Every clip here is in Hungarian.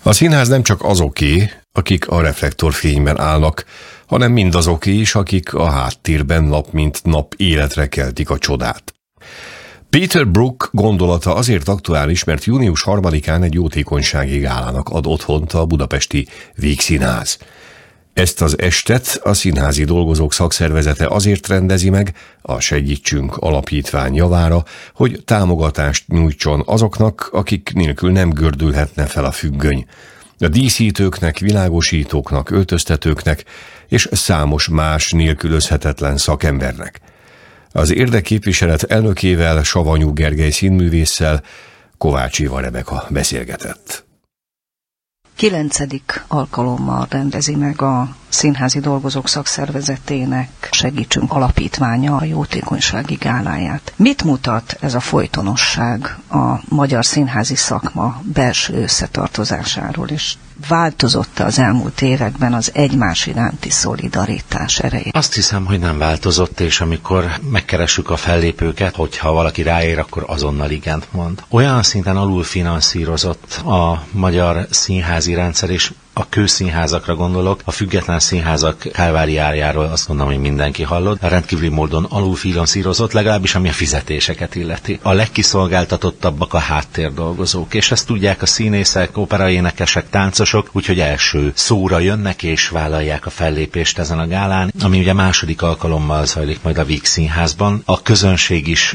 A színház nem csak azoké, akik a reflektorfényben állnak, hanem mindazoké is, akik a háttérben nap mint nap életre keltik a csodát. Peter Brook gondolata azért aktuális, mert június 3-án egy jótékonysági gálának ad otthont a budapesti Vígszínház. Ezt az estet a Színházi Dolgozók Szakszervezete azért rendezi meg, a Segítsünk Alapítvány javára, hogy támogatást nyújtson azoknak, akik nélkül nem gördülhetne fel a függöny. A díszítőknek, világosítóknak, öltöztetőknek és számos más nélkülözhetetlen szakembernek. Az érdekképviselet elnökével, Savanyú Gergely színművésszel Kovács Éva Rebeka beszélgetett. 9. alkalommal rendezi meg a Színházi Dolgozók Szakszervezetének Segítsünk Alapítványa a jótékonysági gáláját. Mit mutat ez a folytonosság a magyar színházi szakma belső összetartozásáról, és változott az elmúlt években az egymás iránti szolidaritás ereje? Azt hiszem, hogy nem változott, és amikor megkeressük a fellépőket, hogyha valaki ráér, akkor azonnal igent mond. Olyan szinten alulfinanszírozott a magyar színházi rendszer, és a kőszínházakra gondolok, a független színházak kálváriájáról azt gondolom, hogy mindenki hallott. A rendkívüli módon alulfinanszírozott, legalábbis ami a fizetéseket illeti. A legkiszolgáltatottabbak a háttérdolgozók, és ezt tudják a színészek, operaénekesek, táncosok, úgyhogy első szóra jönnek és vállalják a fellépést ezen a gálán, ami ugye második alkalommal zajlik majd a Vígszínházban. A közönség is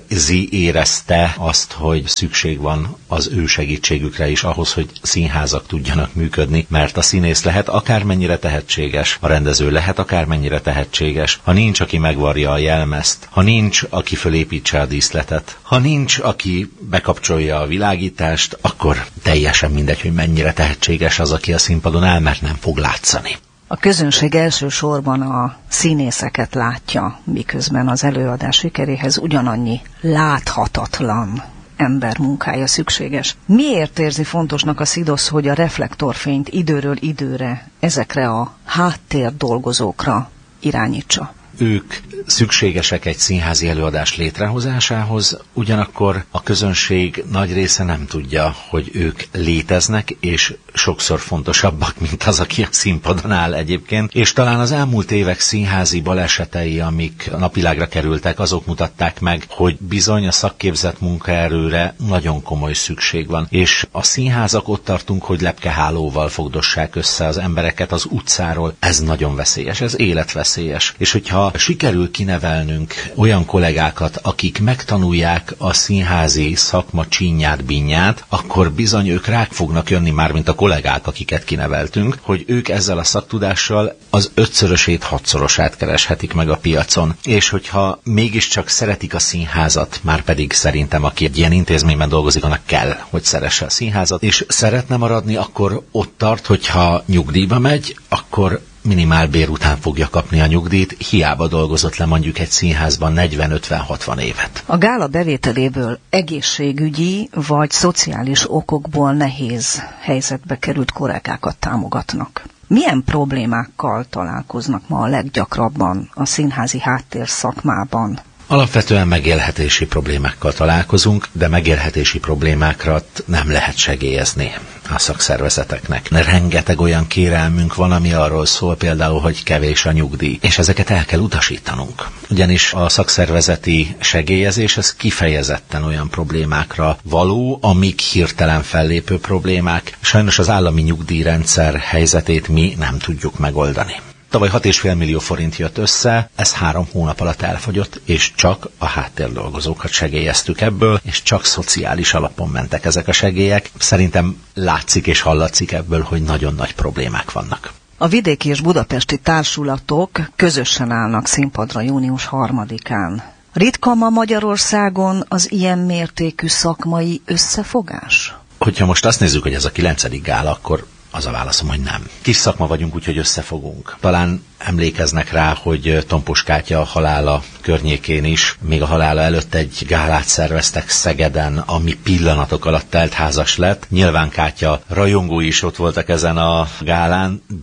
érezte azt, hogy szükség van az ő segítségükre is ahhoz, hogy színházak tudjanak működni, mert a színész lehet akármennyire tehetséges, a rendező lehet akármennyire tehetséges, ha nincs, aki megvarja a jelmezt, ha nincs, aki fölépítse a díszletet, ha nincs, aki bekapcsolja a világítást, akkor teljesen mindegy, hogy mennyire tehetséges az, aki a színpadon áll, mert nem fog látszani. A közönség elsősorban a színészeket látja, miközben az előadás sikeréhez ugyanannyi láthatatlan ember munkája szükséges. Miért érzi fontosnak a SZIDOSZ, hogy a reflektorfényt időről időre ezekre a háttérdolgozókra irányítsa? Ők szükségesek egy színházi előadás létrehozásához, ugyanakkor a közönség nagy része nem tudja, hogy ők léteznek, és sokszor fontosabbak, mint az, aki a színpadon áll egyébként. És talán az elmúlt évek színházi balesetei, amik napvilágra kerültek, azok mutatták meg, hogy bizony a szakképzett munkaerőre nagyon komoly szükség van. És a színházak ott tartunk, hogy lepkehálóval fogdossák össze az embereket az utcáról. Ez nagyon veszélyes, ez életveszélyes. És hogyha sikerül kinevelnünk olyan kollégákat, akik megtanulják a színházi szakma csínyát, bínyát, akkor bizony ők rák fognak jönni már, mint a kollégák, akiket kineveltünk, hogy ők ezzel a szaktudással az 5-szörösét, 6-szorosát kereshetik meg a piacon. És hogyha mégiscsak szeretik a színházat, már pedig szerintem, aki egy ilyen intézményben dolgozik, annak kell, hogy szeresse a színházat, és szeretne maradni, akkor ott tart, hogyha nyugdíjba megy, akkor minimálbér után fogja kapni a nyugdíjt, hiába dolgozott le mondjuk egy színházban 40-50-60 évet. A gála bevételéből egészségügyi vagy szociális okokból nehéz helyzetbe került kollégákat támogatnak. Milyen problémákkal találkoznak ma a leggyakrabban a színházi háttér szakmában? Alapvetően megélhetési problémákkal találkozunk, de megélhetési problémákra nem lehet segélyezni a szakszervezeteknek. Rengeteg olyan kérelmünk van, ami arról szól például, hogy kevés a nyugdíj, és ezeket el kell utasítanunk. Ugyanis a szakszervezeti segélyezés ez kifejezetten olyan problémákra való, amik hirtelen fellépő problémák. Sajnos az állami nyugdíjrendszer helyzetét mi nem tudjuk megoldani. Tavaly 6,5 millió forint jött össze, ez 3 hónap alatt elfogyott, és csak a háttérdolgozókat segélyeztük ebből, és csak szociális alapon mentek ezek a segélyek. Szerintem látszik és hallatszik ebből, hogy nagyon nagy problémák vannak. A vidéki és budapesti társulatok közösen állnak színpadra június 3-án. Ritka ma Magyarországon az ilyen mértékű szakmai összefogás? Hogyha most azt nézzük, hogy ez a 9. gála, akkor az a válaszom, hogy nem. Kis szakma vagyunk, úgyhogy összefogunk. Talán emlékeznek rá, hogy Tompos Kátya halála környékén is, még a halála előtt egy gálát szerveztek Szegeden, ami pillanatok alatt teltházas lett. Nyilván Kátya rajongói is ott voltak ezen a gálán, de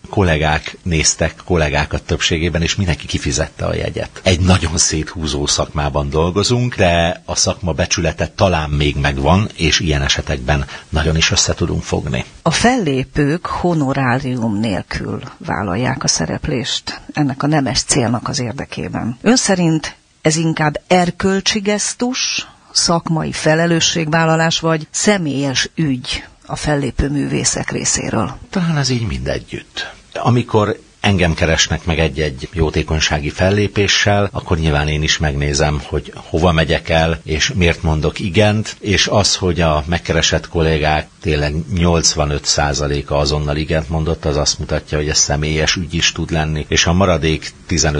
kollégák néztek kollégákat többségében, és mindenki kifizette a jegyet. Egy nagyon széthúzó szakmában dolgozunk, de a szakma becsülete talán még megvan, és ilyen esetekben nagyon is össze tudunk fogni. A fellépők honorárium nélkül vállalják a szereplést ennek a nemes célnak az érdekében. Ön szerint ez inkább erkölcsi gesztus, szakmai felelősségvállalás vagy személyes ügy a fellépő művészek részéről? Talán ez így mindegyütt. Amikor engem keresnek meg egy-egy jótékonysági fellépéssel, akkor nyilván én is megnézem, hogy hova megyek el, és miért mondok igent, és az, hogy a megkeresett kollégák tényleg 85%-a azonnal igent mondott, az azt mutatja, hogy ez személyes ügy is tud lenni, és a maradék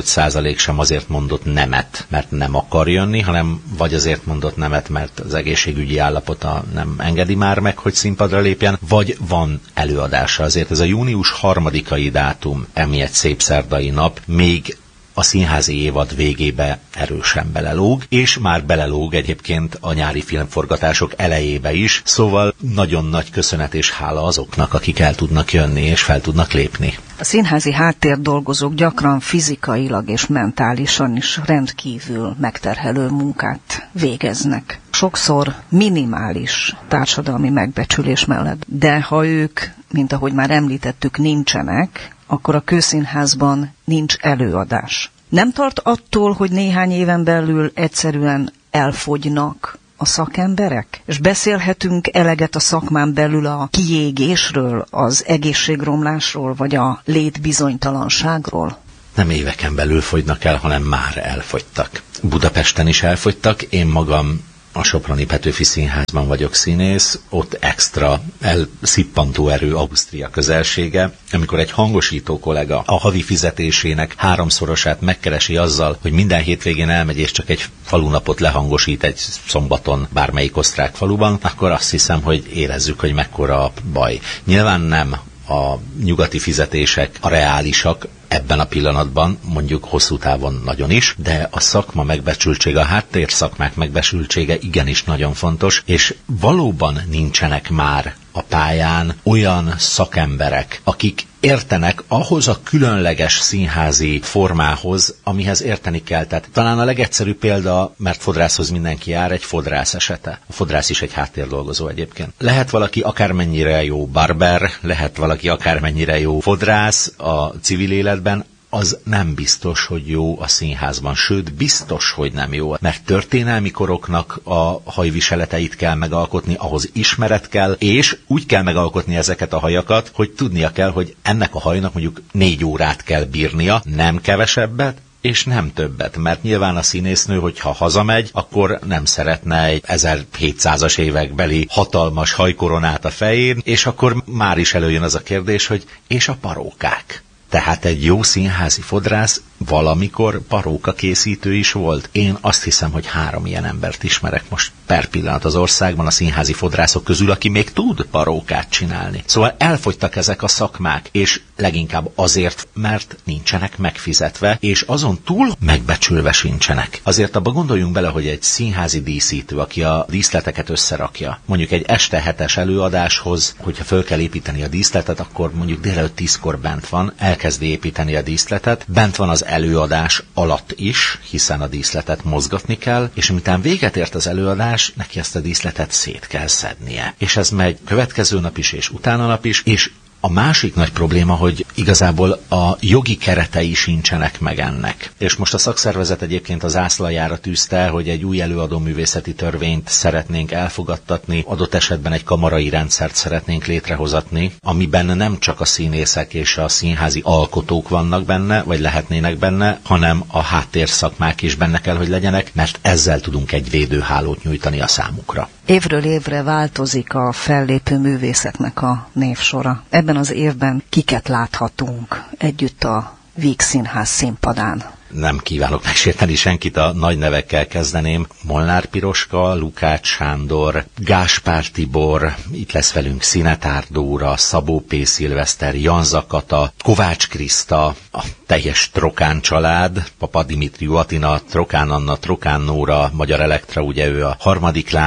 15% sem azért mondott nemet, mert nem akar jönni, hanem vagy azért mondott nemet, mert az egészségügyi állapota nem engedi már meg, hogy színpadra lépjen, vagy van előadása. Azért ez a június 3-ai dátum, ami egy szép szerdai nap, még a színházi évad végébe erősen belelóg, és már belelóg egyébként a nyári filmforgatások elejébe is, szóval nagyon nagy köszönet és hála azoknak, akik el tudnak jönni és fel tudnak lépni. A színházi háttérdolgozók gyakran fizikailag és mentálisan is rendkívül megterhelő munkát végeznek. Sokszor minimális társadalmi megbecsülés mellett, de ha ők, mint ahogy már említettük, nincsenek, akkor a Kőszínházban nincs előadás. Nem tart attól, hogy néhány éven belül egyszerűen elfogynak a szakemberek? És beszélhetünk eleget a szakmán belül a kiégésről, az egészségromlásról, vagy a létbizonytalanságról? Nem éveken belül fogynak el, hanem már elfogytak. Budapesten is elfogytak, én magam a Soproni Petőfi Színházban vagyok színész, ott extra elszippantó erő Ausztria közelsége, amikor egy hangosító kollega a havi fizetésének 3-szorosát megkeresi azzal, hogy minden hétvégén elmegy és csak egy falunapot lehangosít egy szombaton bármelyik osztrák faluban, akkor azt hiszem, hogy érezzük, hogy mekkora a baj. Nyilván nem a nyugati fizetések a reálisak ebben a pillanatban, mondjuk hosszú távon nagyon is, de a szakma megbecsültsége, a háttérszakmák megbecsültsége igenis nagyon fontos, és valóban nincsenek már a pályán olyan szakemberek, akik értenek ahhoz a különleges színházi formához, amihez érteni kell. Tehát talán a legegyszerűbb példa, mert fodrászhoz mindenki jár, egy fodrász esete. A fodrász is egy háttérdolgozó egyébként. Lehet valaki akármennyire jó barber, lehet valaki akármennyire jó fodrász a civil életben, az nem biztos, hogy jó a színházban, sőt, biztos, hogy nem jó, mert történelmi koroknak a hajviseleteit kell megalkotni, ahhoz ismeret kell, és úgy kell megalkotni ezeket a hajakat, hogy tudnia kell, hogy ennek a hajnak mondjuk 4 órát kell bírnia, nem kevesebbet, és nem többet, mert nyilván a színésznő, hogyha hazamegy, akkor nem szeretne egy 1700-as évekbeli hatalmas hajkoronát a fején, és akkor már is előjön az a kérdés, hogy és a parókák? Tehát egy jó színházi fodrász valamikor paróka készítő is volt. Én azt hiszem, hogy 3 ilyen embert ismerek most per pillanat az országban a színházi fodrászok közül, aki még tud parókát csinálni. Szóval elfogytak ezek a szakmák, és leginkább azért, mert nincsenek megfizetve, és azon túl megbecsülve sincsenek. Azért abba gondoljunk bele, hogy egy színházi díszítő, aki a díszleteket összerakja, mondjuk egy este 7-es előadáshoz, hogyha föl kell építeni a díszletet, akkor mondjuk délelőtt 10-kor bent van, elkezdi építeni a díszletet, bent van az előadás alatt is, hiszen a díszletet mozgatni kell, és miután véget ért az előadás, neki ezt a díszletet szét kell szednie. És ez megy következő nap is, és utána nap is, és a másik nagy probléma, hogy igazából a jogi keretei sincsenek meg ennek. És most a szakszervezet egyébként az zászlajára tűzte, hogy egy új előadóművészeti törvényt szeretnénk elfogadtatni, adott esetben egy kamarai rendszert szeretnénk létrehozatni, amiben nem csak a színészek és a színházi alkotók vannak benne, vagy lehetnének benne, hanem a háttérszakmák is benne kell, hogy legyenek, mert ezzel tudunk egy védőhálót nyújtani a számukra. Évről évre változik a fellépő művészeknek a névsora. Ebben az évben kiket láthatunk együtt a Víg Színház színpadán? Nem kívánok megsérteni senkit, a nagy nevekkel kezdeném. Molnár Piroska, Lukács Sándor, Gáspár Tibor, itt lesz velünk Szinetár Dóra, Szabó P. Szilveszter, Janza Kata, Kovács Kriszta, a teljes Trokán család, Papa Dimitriu Atina, Trokán Anna, Trokán Nóra, Magyar Elektra, ugye ő a harmadik lány,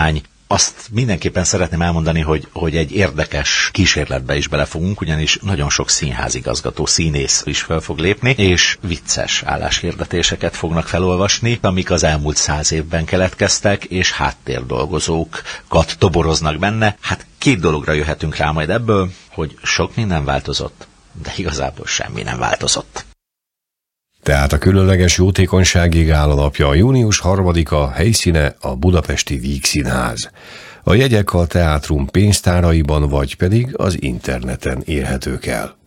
Azt mindenképpen szeretném elmondani, hogy egy érdekes kísérletbe is belefogunk, ugyanis nagyon sok színházigazgató, színész is fel fog lépni, és vicces álláshirdetéseket fognak felolvasni, amik az elmúlt 100 évben keletkeztek, és háttérdolgozókat toboroznak benne. Hát 2 dologra jöhetünk rá majd ebből, hogy sok minden változott, de igazából semmi nem változott. Tehát a különleges jótékonysági gála napja a június 3-a, helyszíne a budapesti Vígszínház. A jegyek a teátrum pénztáraiban vagy pedig az interneten érhetők el.